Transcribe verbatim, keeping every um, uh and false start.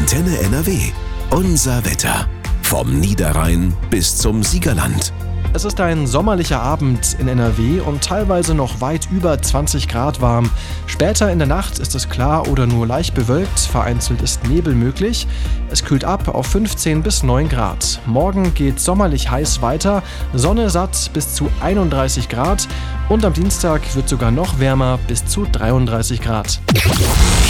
Antenne N R W. Unser Wetter. Vom Niederrhein bis zum Siegerland. Es ist ein sommerlicher Abend in N R W und teilweise noch weit über zwanzig Grad warm. Später in der Nacht ist es klar oder nur leicht bewölkt, vereinzelt ist Nebel möglich. Es kühlt ab auf fünfzehn bis neun Grad. Morgen geht sommerlich heiß weiter, Sonne satt bis zu einunddreißig Grad und am Dienstag wird sogar noch wärmer bis zu dreiunddreißig Grad.